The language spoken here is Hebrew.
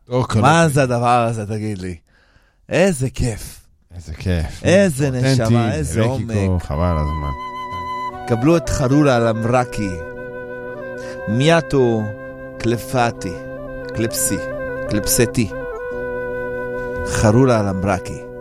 מה זה הדבר הזה, תגיד לי? איזה כיף. איזה כיף. איזה נשמה, איזה עומק. חבל הזמן. קבלו את חרולה למרקי. מיאטו קלפתי. קלפסי. קלפסתי. חרולה למרקי.